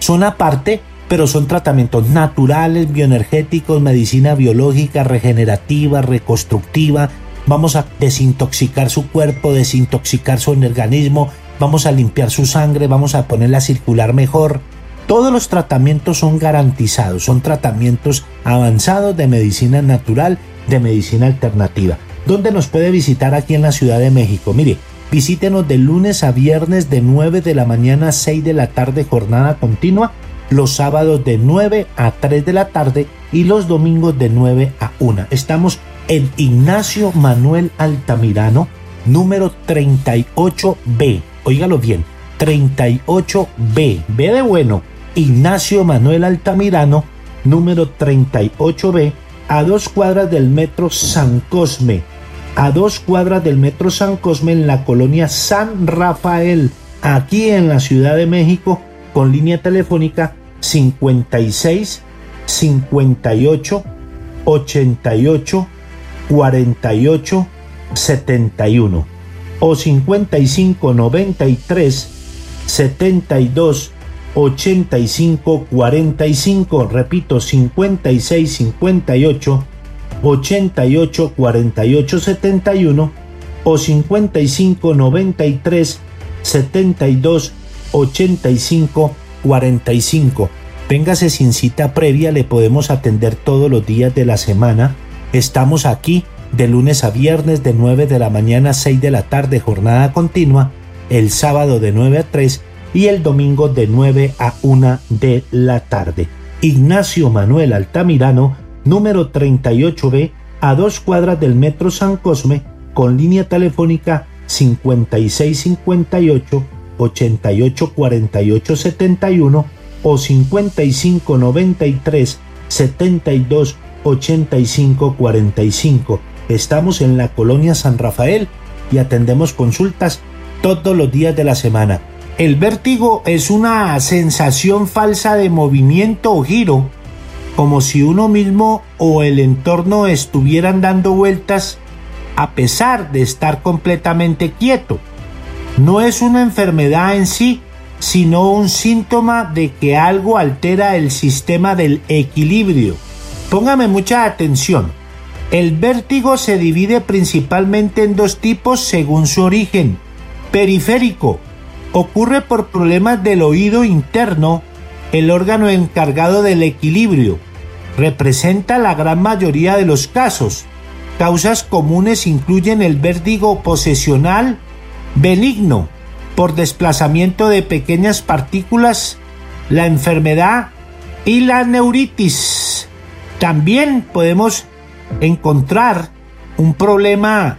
son aparte, pero son tratamientos naturales, bioenergéticos, medicina biológica, regenerativa, reconstructiva. Vamos a desintoxicar su cuerpo, desintoxicar su organismo, vamos a limpiar su sangre, vamos a ponerla a circular mejor. Todos los tratamientos son garantizados, son tratamientos avanzados de medicina natural, de medicina alternativa. ¿Dónde nos puede visitar aquí en la Ciudad de México? Mire, visítenos de lunes a viernes de 9 de la mañana a 6 de la tarde, jornada continua, los sábados de 9 a 3 de la tarde y los domingos de 9 a 1. Estamos en Ignacio Manuel Altamirano, número 38B. Óigalo bien, 38B. B de bueno. Ignacio Manuel Altamirano, número 38B, a 2 cuadras del metro San Cosme. A 2 cuadras del metro San Cosme en la colonia San Rafael, aquí en la Ciudad de México, con línea telefónica 56 58 88 48 71 o 55 93 72 85 45. Repito, 56 58 88 48 71 o 55 93 72 85 45. Véngase sin cita previa, le podemos atender todos los días de la semana. Estamos aquí de lunes a viernes de 9 de la mañana a 6 de la tarde, jornada continua, el sábado de 9 a 3 y el domingo de 9 a 1 de la tarde. Ignacio Manuel Altamirano, número 38B, a 2 cuadras del metro San Cosme, con línea telefónica 56 58 88 48 71 o 55 93 72 85 45. Estamos en la colonia San Rafael y atendemos consultas todos los días de la semana. El vértigo es una sensación falsa de movimiento o giro, como si uno mismo o el entorno estuvieran dando vueltas a pesar de estar completamente quieto. No es una enfermedad en sí, sino un síntoma de que algo altera el sistema del equilibrio. Póngame mucha atención. El vértigo se divide principalmente en 2 tipos según su origen. Periférico. Ocurre por problemas del oído interno, el órgano encargado del equilibrio. Representa la gran mayoría de los casos. Causas comunes incluyen el vértigo posesional benigno, por desplazamiento de pequeñas partículas, la enfermedad y la neuritis. También podemos encontrar un problema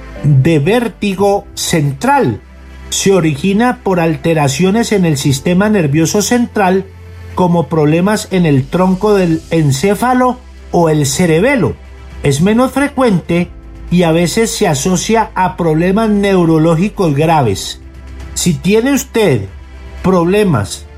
de vértigo central. Se origina por alteraciones en el sistema nervioso central, como problemas en el tronco del encéfalo o el cerebelo. Es menos frecuente y a veces se asocia a problemas neurológicos graves. Si tiene usted problemas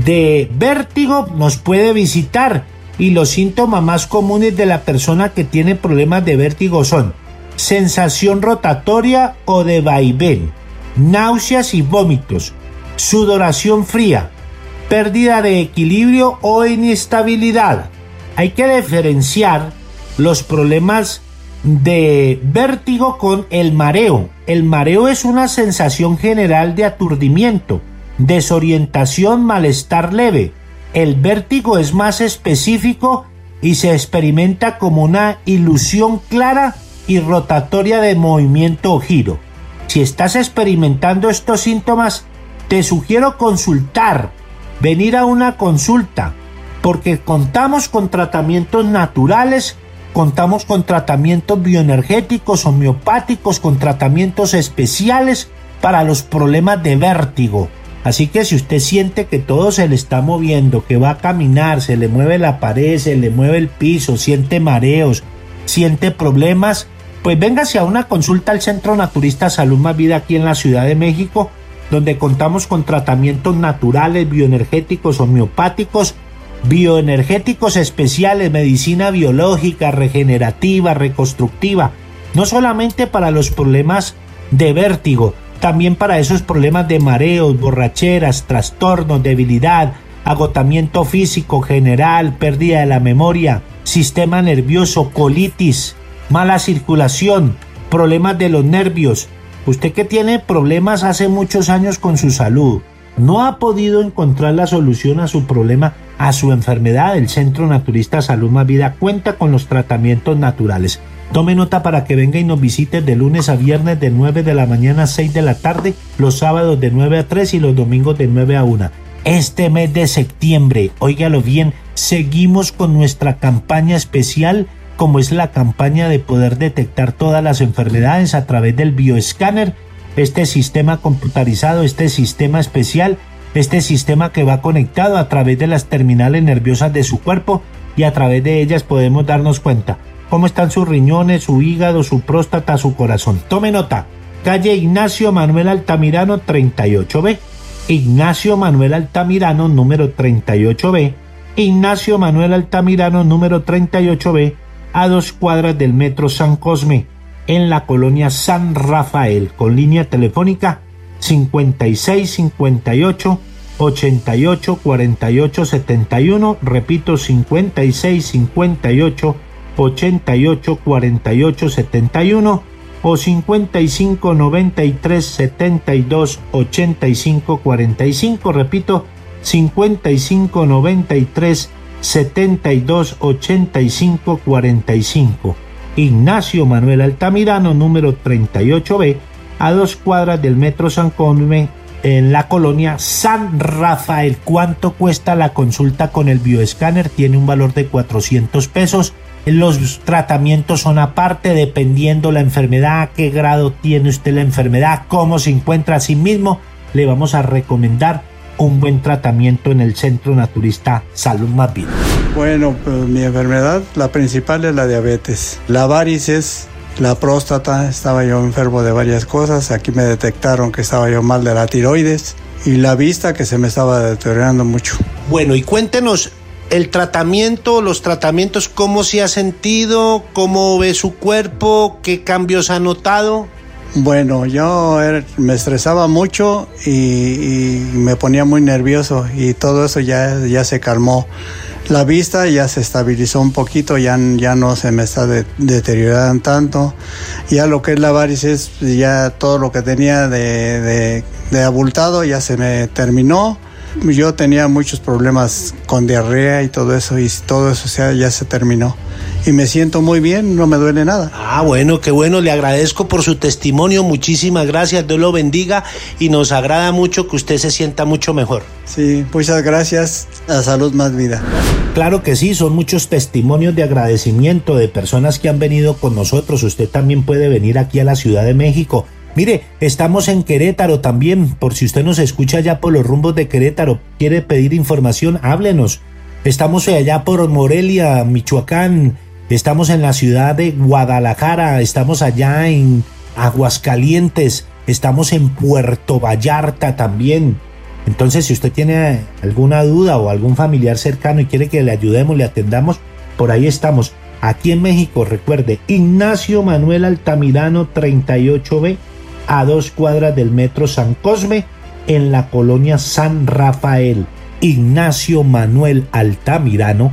de vértigo, nos puede visitar, y los síntomas más comunes de la persona que tiene problemas de vértigo son sensación rotatoria o de vaivén, náuseas y vómitos, sudoración fría, pérdida de equilibrio o inestabilidad. Hay que diferenciar los problemas de vértigo con el mareo. El mareo es una sensación general de aturdimiento, desorientación, malestar leve. El vértigo es más específico y se experimenta como una ilusión clara y rotatoria de movimiento o giro. Si estás experimentando estos síntomas, te sugiero consultar, venir a una consulta, porque contamos con tratamientos naturales, contamos con tratamientos bioenergéticos, homeopáticos, con tratamientos especiales para los problemas de vértigo. Así que si usted siente que todo se le está moviendo, que va a caminar, se le mueve la pared, se le mueve el piso, siente mareos, siente problemas, pues véngase a una consulta al Centro Naturista Salud Más Vida aquí en la Ciudad de México, donde contamos con tratamientos naturales, bioenergéticos, homeopáticos, bioenergéticos especiales, medicina biológica, regenerativa, reconstructiva, no solamente para los problemas de vértigo, también para esos problemas de mareos, borracheras, trastornos, debilidad, agotamiento físico general, pérdida de la memoria, sistema nervioso, colitis, mala circulación, problemas de los nervios. Usted que tiene problemas hace muchos años con su salud, no ha podido encontrar la solución a su problema, a su enfermedad. El Centro Naturista Salud Más Vida cuenta con los tratamientos naturales. Tome nota para que venga y nos visite de lunes a viernes de 9 de la mañana a 6 de la tarde, los sábados de 9 a 3 y los domingos de 9 a 1. Este mes de septiembre, óigalo bien, seguimos con nuestra campaña especial, como es la campaña de poder detectar todas las enfermedades a través del bioescáner, este sistema computarizado, este sistema especial, este sistema que va conectado a través de las terminales nerviosas de su cuerpo, y a través de ellas podemos darnos cuenta cómo están sus riñones, su hígado, su próstata, su corazón. Tome nota, calle Ignacio Manuel Altamirano 38B, Ignacio Manuel Altamirano número 38B, Ignacio Manuel Altamirano número 38B, a 2 cuadras del Metro San Cosme, en la colonia San Rafael, con línea telefónica 56 58 88 48 71, repito, 56 58 88 48 71 o 55 93 72 85 45, repito, 55 93 72 85 45. Ignacio Manuel Altamirano número 38B, a 2 cuadras del Metro San Cosme, en la colonia San Rafael. ¿Cuánto cuesta la consulta con el bioescáner? Tiene un valor de 400 pesos. Los tratamientos son aparte, dependiendo la enfermedad, qué grado tiene usted la enfermedad, cómo se encuentra a sí mismo. Le vamos a recomendar un buen tratamiento en el Centro Naturista Salud Más Vida. Bueno, pues mi enfermedad, la principal es la diabetes, la varices, la próstata. Estaba yo enfermo de varias cosas. Aquí me detectaron que estaba yo mal de la tiroides, y la vista, que se me estaba deteriorando mucho. Bueno, y cuéntenos el tratamiento, los tratamientos, ¿cómo se ha sentido? ¿Cómo ve su cuerpo? ¿Qué cambios ha notado? Bueno, yo me estresaba mucho y me ponía muy nervioso, y todo eso ya se calmó. La vista ya se estabilizó un poquito, ya no se me está deteriorando tanto. Ya lo que es la varices, ya todo lo que tenía de abultado ya se me terminó. Yo tenía muchos problemas con diarrea y todo eso ya se terminó. Y me siento muy bien, no me duele nada. Ah, bueno, qué bueno, le agradezco por su testimonio, muchísimas gracias, Dios lo bendiga, y nos agrada mucho que usted se sienta mucho mejor. Sí, muchas gracias, a Salud Más Vida. Claro que sí, son muchos testimonios de agradecimiento de personas que han venido con nosotros. Usted también puede venir aquí a la Ciudad de México. Mire, estamos en Querétaro también, por si usted nos escucha allá por los rumbos de Querétaro, quiere pedir información, háblenos. Estamos allá por Morelia, Michoacán, estamos en la ciudad de Guadalajara, estamos allá en Aguascalientes, estamos en Puerto Vallarta también. Entonces, si usted tiene alguna duda o algún familiar cercano y quiere que le ayudemos, le atendamos, por ahí estamos. Aquí en México, recuerde, Ignacio Manuel Altamirano 38B, a 2 cuadras del Metro San Cosme, en la colonia San Rafael. Ignacio Manuel Altamirano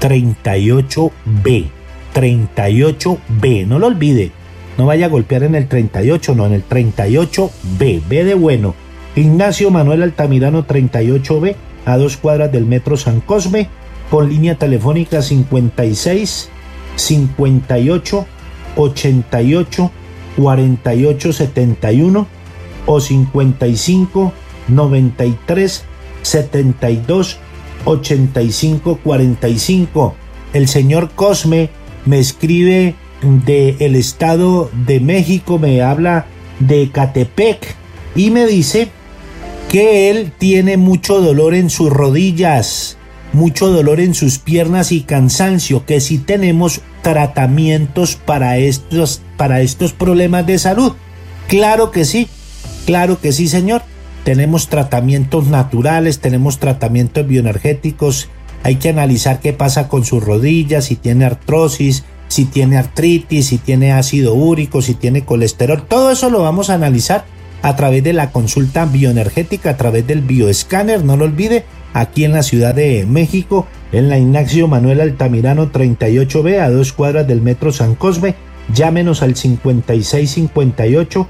38B, 38B, no lo olvide, no vaya a golpear en el 38, no, en el 38B, B de bueno. Ignacio Manuel Altamirano 38B, a 2 cuadras del Metro San Cosme, con línea telefónica 56 58 88 48 71 o 55 93 72 85 45. El señor Cosme me escribe del Estado de México, me habla de Ecatepec y me dice que él tiene mucho dolor en sus rodillas, mucho dolor en sus piernas y cansancio, que si tenemos tratamientos para estos problemas de salud. Claro que sí, señor. Tenemos tratamientos naturales, tenemos tratamientos bioenergéticos. Hay que analizar qué pasa con sus rodillas, si tiene artrosis, si tiene artritis, si tiene ácido úrico, si tiene colesterol. Todo eso lo vamos a analizar a través de la consulta bioenergética, a través del bioescáner, no lo olvide. aquí en la Ciudad de México, en la Ignacio Manuel Altamirano 38B, a 2 cuadras del Metro San Cosme. Llámenos al 5658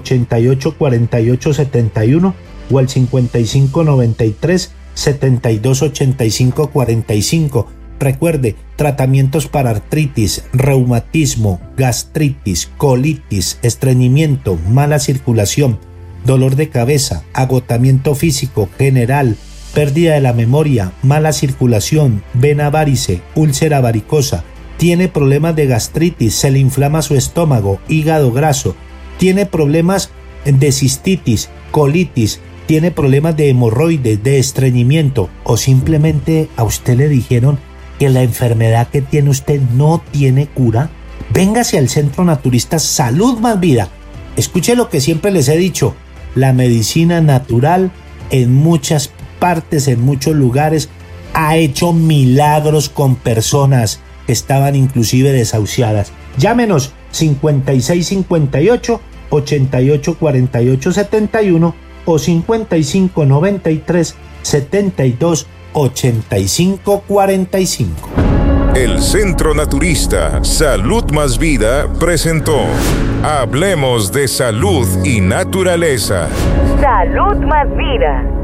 884871 o al 5593 728545. Recuerde, tratamientos para artritis, reumatismo, gastritis, colitis, estreñimiento, mala circulación, dolor de cabeza, agotamiento físico general, pérdida de la memoria, mala circulación, vena varice, úlcera varicosa. Tiene problemas de gastritis, se le inflama su estómago, hígado graso, tiene problemas de cistitis, colitis, tiene problemas de hemorroides, de estreñimiento, o simplemente a usted le dijeron que la enfermedad que tiene usted no tiene cura. Véngase al Centro Naturista Salud Más Vida. Escuche lo que siempre les he dicho: la medicina natural en muchas partes, en muchos lugares, ha hecho milagros con personas que estaban inclusive desahuciadas. Llámenos 5658 884871 o 5593 728545. El Centro Naturista Salud Más Vida presentó Hablemos de Salud y Naturaleza. Salud Más Vida.